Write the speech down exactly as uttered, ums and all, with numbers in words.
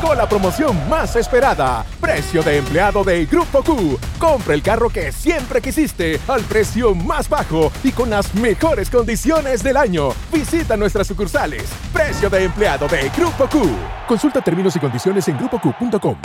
llegó la promoción más esperada. Precio de empleado de Grupo Q. Compra el carro que siempre quisiste al precio más bajo y con las mejores condiciones del año. Visita nuestras sucursales. Precio de empleado de Grupo Q. Consulta términos y condiciones en grupo q punto com.